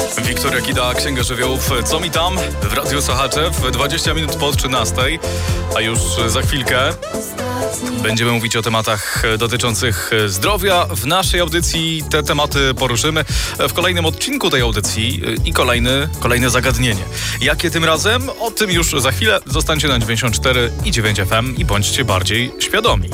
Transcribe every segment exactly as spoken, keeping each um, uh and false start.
Wiktoria Kida, Księga Żywiołów. Co mi tam? W Radiu Sochaczew, dwadzieścia minut po trzynastej, a już za chwilkę będziemy mówić o tematach dotyczących zdrowia. W naszej audycji te tematy poruszymy w kolejnym odcinku tej audycji i kolejny, kolejne zagadnienie. Jakie tym razem? O tym już za chwilę. Zostańcie na dziewięćdziesiąt cztery i dziewięć F M i bądźcie bardziej świadomi.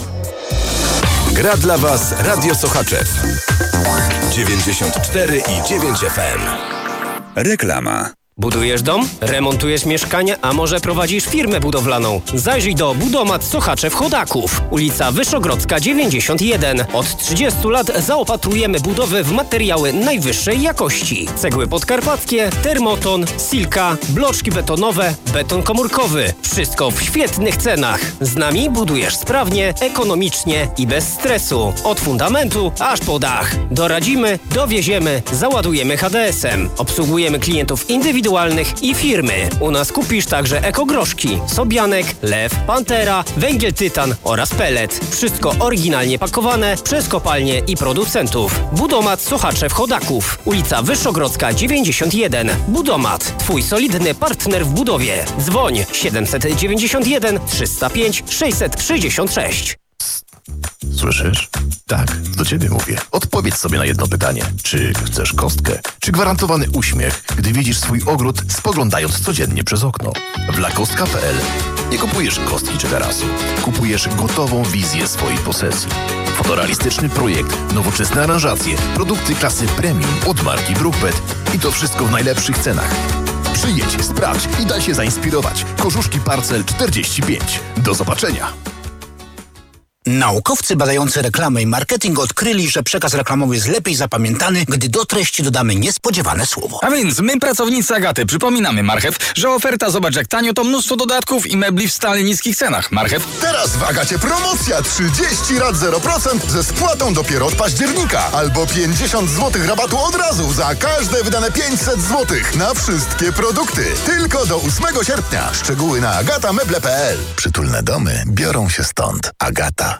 Gra dla Was Radio Sochaczew. dziewięćdziesiąt cztery i dziewięć F M. Reklama. Budujesz dom? Remontujesz mieszkanie? A może prowadzisz firmę budowlaną? Zajrzyj do Budomat Sochaczew Chodaków. Ulica Wyszogrodzka dziewięćdziesiąt jeden. Od trzydziestu lat zaopatrujemy budowy w materiały najwyższej jakości. Cegły podkarpackie, termoton, silka, bloczki betonowe, beton komórkowy. Wszystko w świetnych cenach. Z nami budujesz sprawnie, ekonomicznie i bez stresu. Od fundamentu aż po dach. Doradzimy, dowieziemy, załadujemy H D S-em. Obsługujemy klientów indywidualnych i firmy. U nas kupisz także ekogroszki, sobianek, lew, pantera, węgiel tytan oraz pelet. Wszystko oryginalnie pakowane przez kopalnie i producentów. Budomat Sochaczew Chodaków. Ulica Wyszogrodzka dziewięćdziesiąt jeden. Budomat. Twój solidny partner w budowie. Dzwoń siedemset dziewięćdziesiąt jeden trzysta pięć sześćset sześćdziesiąt sześć. Słyszysz? Tak, do ciebie mówię. Odpowiedz sobie na jedno pytanie. Czy chcesz kostkę? Czy gwarantowany uśmiech, gdy widzisz swój ogród, spoglądając codziennie przez okno? W lakostka kropka p l nie kupujesz kostki czy tarasu. Kupujesz gotową wizję swojej posesji. Fotorealistyczny projekt, nowoczesne aranżacje, produkty klasy premium od marki Brookbet i to wszystko w najlepszych cenach. Przyjedź, sprawdź i daj się zainspirować. Korzuszki Parcel czterdzieści pięć. Do zobaczenia. Naukowcy badający reklamę i marketing odkryli, że przekaz reklamowy jest lepiej zapamiętany, gdy do treści dodamy niespodziewane słowo. A więc my, pracownicy Agaty, przypominamy Marchew, że oferta zobacz jak tanio to mnóstwo dodatków i mebli w stale niskich cenach. Marchew. Teraz w Agacie promocja trzydzieści rat zero procent ze spłatą dopiero od października. Albo pięćdziesiąt złotych rabatu od razu za każde wydane pięćset złotych na wszystkie produkty. Tylko do ósmego sierpnia. Szczegóły na agata meble kropka p l. Przytulne domy biorą się stąd. Agata.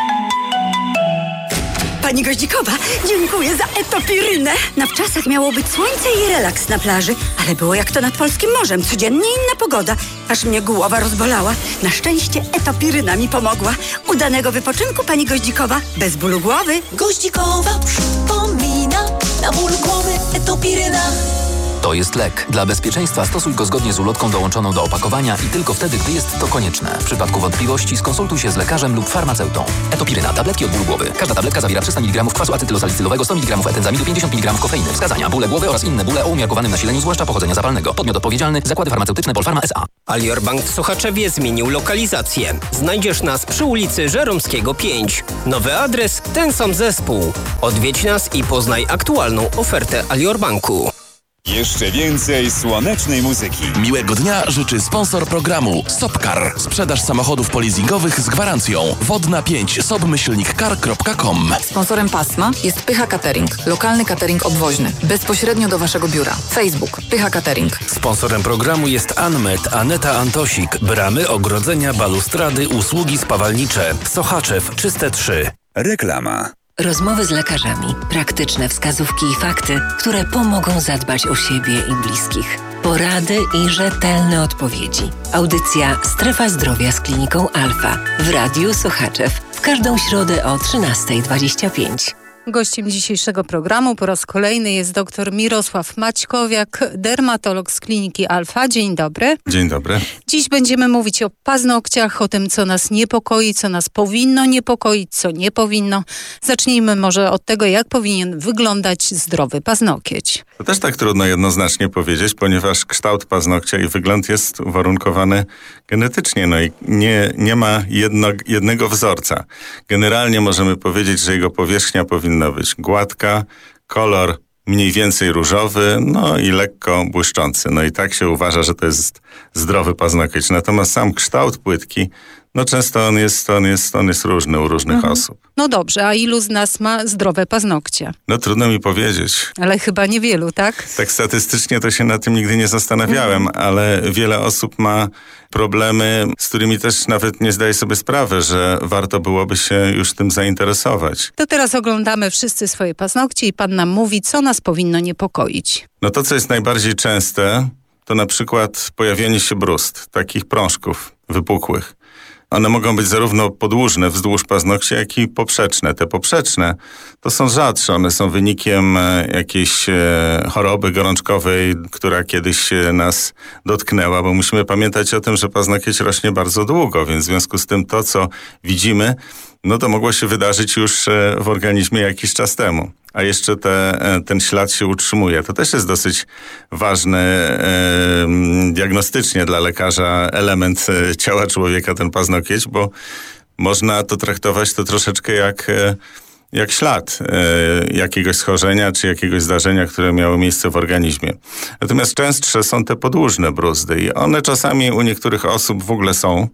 Pani Goździkowa, dziękuję za etopirynę. Na wczasach miało być słońce i relaks na plaży, ale było jak to nad polskim morzem. Codziennie inna pogoda. Aż mnie głowa rozbolała. Na szczęście etopiryna mi pomogła. Udanego wypoczynku, pani Goździkowa, bez bólu głowy. Goździkowa przypomina, na ból głowy etopiryna. To jest lek. Dla bezpieczeństwa stosuj go zgodnie z ulotką dołączoną do opakowania i tylko wtedy, gdy jest to konieczne. W przypadku wątpliwości skonsultuj się z lekarzem lub farmaceutą. Etopiryna. Tabletki od bólu głowy. Każda tabletka zawiera trzysta miligramów kwasu acetylosalicylowego, sto miligramów etenzamidu, pięćdziesiąt miligramów kofeiny. Wskazania: bóle głowy oraz inne bóle o umiarkowanym nasileniu, zwłaszcza pochodzenia zapalnego. Podmiot odpowiedzialny: Zakłady Farmaceutyczne Polpharma S A. Alior Bank w Sochaczewie zmienił lokalizację. Znajdziesz nas przy ulicy Żeromskiego pięć. Nowy adres, ten sam zespół. Odwiedź nas i poznaj aktualną ofertę Alior Banku. Jeszcze więcej słonecznej muzyki. Miłego dnia życzy sponsor programu Sopcar. Sprzedaż samochodów polizingowych z gwarancją. Wodna pięć sobmyślnik car kropka com. Sponsorem pasma jest Pycha Catering. Lokalny catering obwoźny. Bezpośrednio do Waszego biura. Facebook Pycha Catering. Sponsorem programu jest Anmet Aneta Antosik. Bramy, ogrodzenia, balustrady, usługi spawalnicze. Sochaczew Czyste trzy. Reklama. Rozmowy z lekarzami, praktyczne wskazówki i fakty, które pomogą zadbać o siebie i bliskich. Porady i rzetelne odpowiedzi. Audycja Strefa Zdrowia z Kliniką Alfa w Radiu Sochaczew w każdą środę o trzynasta dwadzieścia pięć. Gościem dzisiejszego programu po raz kolejny jest dr Mirosław Maćkowiak, dermatolog z Kliniki Alfa. Dzień dobry. Dzień dobry. Dziś będziemy mówić o paznokciach, o tym, co nas niepokoi, co nas powinno niepokoić, co nie powinno. Zacznijmy może od tego, jak powinien wyglądać zdrowy paznokieć. To też tak trudno jednoznacznie powiedzieć, ponieważ kształt paznokcia i wygląd jest uwarunkowany genetycznie, no i nie, nie ma jedno, jednego wzorca. Generalnie możemy powiedzieć, że jego powierzchnia powinna być gładka, kolor mniej więcej różowy, no i lekko błyszczący. No i tak się uważa, że to jest zdrowy paznokieć. Natomiast sam kształt płytki No często on jest, on jest, on jest różny u różnych Mhm. osób. No dobrze, a ilu z nas ma zdrowe paznokcie? No trudno mi powiedzieć. Ale chyba niewielu, tak? Tak statystycznie to się nad tym nigdy nie zastanawiałem, ale wiele osób ma problemy, z którymi też nawet nie zdaje sobie sprawy, że warto byłoby się już tym zainteresować. To teraz oglądamy wszyscy swoje paznokcie i pan nam mówi, co nas powinno niepokoić. No to, co jest najbardziej częste, to na przykład pojawienie się bruzd, takich prążków wypukłych. One mogą być zarówno podłużne wzdłuż paznokcia, jak i poprzeczne. Te poprzeczne to są rzadsze. One są wynikiem e, jakiejś e, choroby gorączkowej, która kiedyś e, nas dotknęła, bo musimy pamiętać o tym, że paznokieć rośnie bardzo długo, więc w związku z tym to, co widzimy, no to mogło się wydarzyć już e, w organizmie jakiś czas temu. A jeszcze te, e, ten ślad się utrzymuje. To też jest dosyć ważny e, diagnostycznie dla lekarza element e, ciała człowieka, ten paznokieć, bo można to traktować to troszeczkę jak, e, jak ślad e, jakiegoś schorzenia czy jakiegoś zdarzenia, które miało miejsce w organizmie. Natomiast częstsze są te podłużne bruzdy i one czasami u niektórych osób w ogóle są.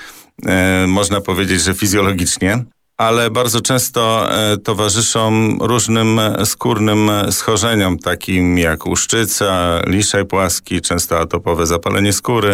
E, można powiedzieć, że fizjologicznie, ale bardzo często e, towarzyszą różnym skórnym schorzeniom, takim jak łuszczyca, liszaj płaski, często atopowe zapalenie skóry.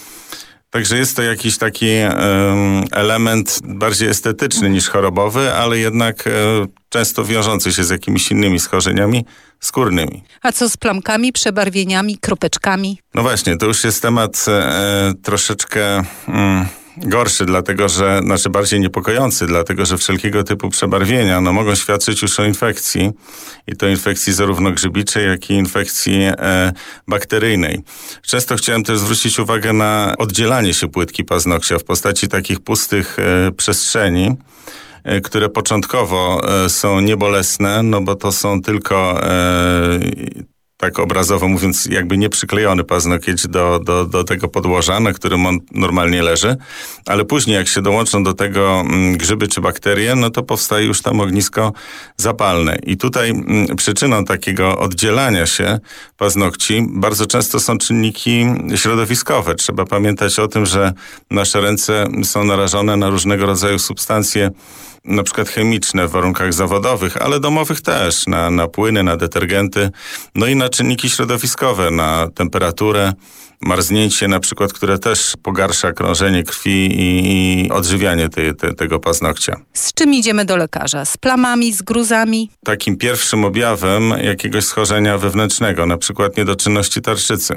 Także jest to jakiś taki e, element bardziej estetyczny niż chorobowy, ale jednak e, często wiążący się z jakimiś innymi schorzeniami skórnymi. A co z plamkami, przebarwieniami, kropeczkami? No właśnie, to już jest temat e, troszeczkę mm, gorszy, dlatego że, znaczy bardziej niepokojący, dlatego że wszelkiego typu przebarwienia no, mogą świadczyć już o infekcji i to infekcji zarówno grzybiczej, jak i infekcji e, bakteryjnej. Często chciałem też zwrócić uwagę na oddzielanie się płytki paznokcia w postaci takich pustych e, przestrzeni, e, które początkowo e, są niebolesne, no bo to są tylko e, tak obrazowo mówiąc, jakby nie przyklejony paznokieć do, do, do tego podłoża, na którym on normalnie leży, ale później jak się dołączą do tego grzyby czy bakterie, no to powstaje już tam ognisko zapalne. I tutaj przyczyną takiego oddzielania się paznokci bardzo często są czynniki środowiskowe. Trzeba pamiętać o tym, że nasze ręce są narażone na różnego rodzaju substancje, na przykład chemiczne w warunkach zawodowych, ale domowych też, na, na płyny, na detergenty, no i na czynniki środowiskowe, na temperaturę, marznięcie na przykład, które też pogarsza krążenie krwi i, i odżywianie te, te, tego paznokcia. Z czym idziemy do lekarza? Z plamami, z gruzami? Takim pierwszym objawem jakiegoś schorzenia wewnętrznego, na przykład niedoczynności tarczycy.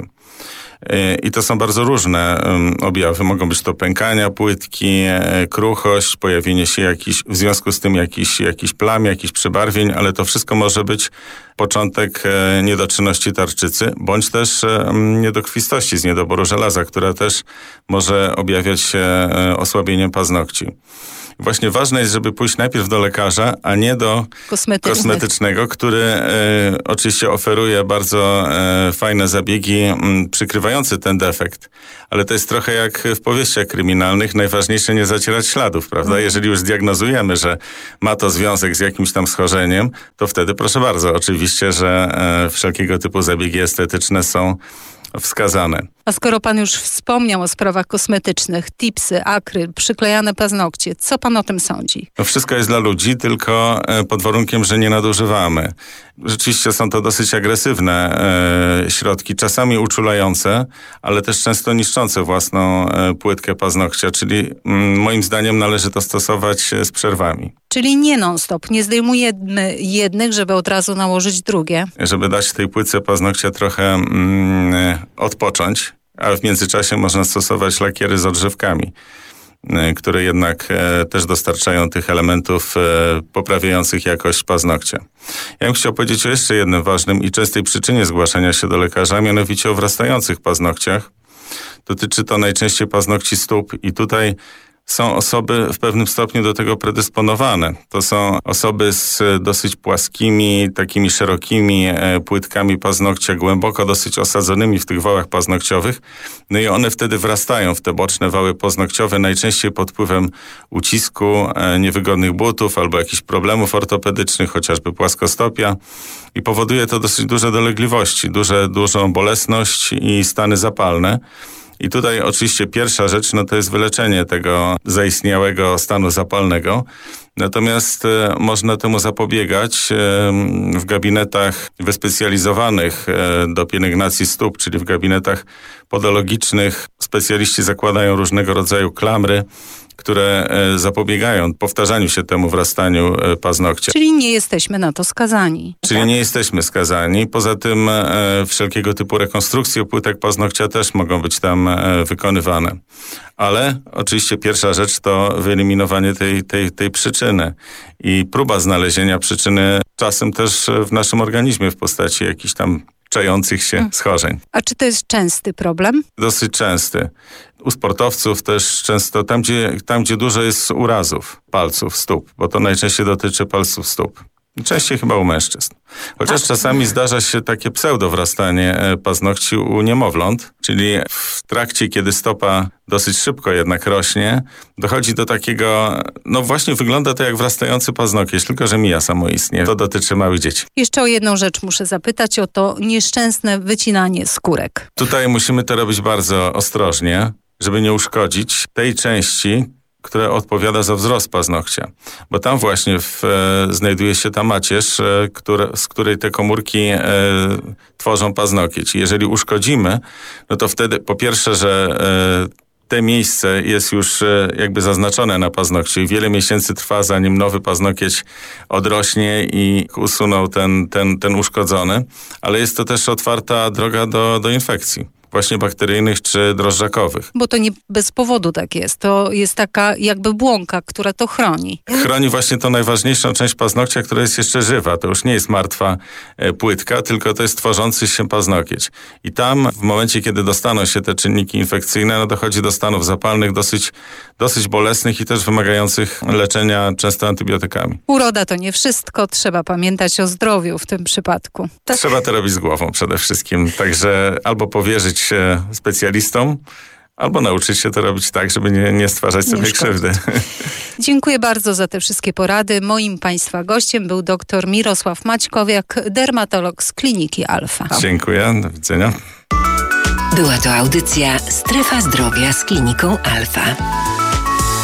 I to są bardzo różne objawy. Mogą być to pękania płytki, kruchość, pojawienie się jakiś, w związku z tym jakiś, jakiś plam, jakiś przebarwień, ale to wszystko może być początek niedoczynności tarczycy, bądź też niedokrwistości z niedoboru żelaza, która też może objawiać się osłabieniem paznokci. Właśnie ważne jest, żeby pójść najpierw do lekarza, a nie do kosmetycznego, który e, oczywiście oferuje bardzo e, fajne zabiegi m, przykrywające ten defekt. Ale to jest trochę jak w powieściach kryminalnych. Najważniejsze nie zacierać śladów, prawda? Mhm. Jeżeli już zdiagnozujemy, że ma to związek z jakimś tam schorzeniem, to wtedy proszę bardzo, oczywiście, że e, wszelkiego typu zabiegi estetyczne są wskazane. A skoro pan już wspomniał o sprawach kosmetycznych, tipsy, akryl, przyklejane paznokcie, co pan o tym sądzi? No wszystko jest dla ludzi, tylko pod warunkiem, że nie nadużywamy. Rzeczywiście są to dosyć agresywne e, środki, czasami uczulające, ale też często niszczące własną e, płytkę paznokcia, czyli mm, moim zdaniem należy to stosować z przerwami. Czyli nie non-stop, nie zdejmujemy jednych, żeby od razu nałożyć drugie. Żeby dać tej płytce paznokcia trochę mm, odpocząć, a w międzyczasie można stosować lakiery z odżywkami, które jednak e, też dostarczają tych elementów e, poprawiających jakość paznokcia. Ja bym chciał powiedzieć o jeszcze jednym ważnym i częstej przyczynie zgłaszania się do lekarza, mianowicie o wrastających paznokciach. Dotyczy to najczęściej paznokci stóp i tutaj są osoby w pewnym stopniu do tego predysponowane. To są osoby z dosyć płaskimi, takimi szerokimi płytkami paznokcia, głęboko dosyć osadzonymi w tych wałach paznokciowych. No i one wtedy wrastają w te boczne wały paznokciowe, najczęściej pod wpływem ucisku, niewygodnych butów albo jakichś problemów ortopedycznych, chociażby płaskostopia. I powoduje to dosyć duże dolegliwości, duże, dużą bolesność i stany zapalne. I tutaj oczywiście pierwsza rzecz, no to jest wyleczenie tego zaistniałego stanu zapalnego. Natomiast e, można temu zapobiegać e, w gabinetach wyspecjalizowanych e, do pielęgnacji stóp, czyli w gabinetach podologicznych. Specjaliści zakładają różnego rodzaju klamry, które e, zapobiegają powtarzaniu się temu wrastaniu e, paznokcia. Czyli nie jesteśmy na to skazani. Czyli nie jesteśmy skazani. Poza tym e, wszelkiego typu rekonstrukcje płytek paznokcia też mogą być tam e, wykonywane. Ale oczywiście pierwsza rzecz to wyeliminowanie tej, tej, tej przyczyny i próba znalezienia przyczyny czasem też w naszym organizmie w postaci jakichś tam czających się hmm. schorzeń. A czy to jest częsty problem? Dosyć częsty. U sportowców też często, tam gdzie, tam gdzie dużo jest urazów palców stóp, bo to najczęściej dotyczy palców stóp. Częściej chyba u mężczyzn. Chociaż A. czasami zdarza się takie pseudowrastanie paznokci u niemowląt, czyli w trakcie, kiedy stopa dosyć szybko jednak rośnie, dochodzi do takiego, no właśnie wygląda to jak wrastający paznokieć, tylko że mija samoistnie. To dotyczy małych dzieci. Jeszcze o jedną rzecz muszę zapytać, o to nieszczęsne wycinanie skórek. Tutaj musimy to robić bardzo ostrożnie, żeby nie uszkodzić tej części, która odpowiada za wzrost paznokcia. Bo tam właśnie w, e, znajduje się ta macierz, e, które, z której te komórki e, tworzą paznokieć. Jeżeli uszkodzimy, no to wtedy po pierwsze, że e, te miejsce jest już e, jakby zaznaczone na paznokciu i wiele miesięcy trwa, zanim nowy paznokieć odrośnie i usunął ten, ten, ten uszkodzony, ale jest to też otwarta droga do, do infekcji. Właśnie bakteryjnych czy drożdżakowych. Bo to nie bez powodu tak jest. To jest taka jakby błonka, która to chroni. Chroni właśnie tą najważniejszą część paznokcia, która jest jeszcze żywa. To już nie jest martwa e, płytka, tylko to jest tworzący się paznokieć. I tam w momencie, kiedy dostaną się te czynniki infekcyjne, no dochodzi do stanów zapalnych dosyć, dosyć bolesnych i też wymagających leczenia często antybiotykami. Uroda to nie wszystko. Trzeba pamiętać o zdrowiu w tym przypadku. Tak. Trzeba to robić z głową przede wszystkim. Także albo powierzyć się specjalistom, albo nauczyć się to robić tak, żeby nie, nie stwarzać sobie nie krzywdy. Dziękuję bardzo za te wszystkie porady. Moim Państwa gościem był dr Mirosław Maćkowiak, dermatolog z Kliniki Alfa. Dziękuję, do widzenia. Była to audycja Strefa Zdrowia z Kliniką Alfa.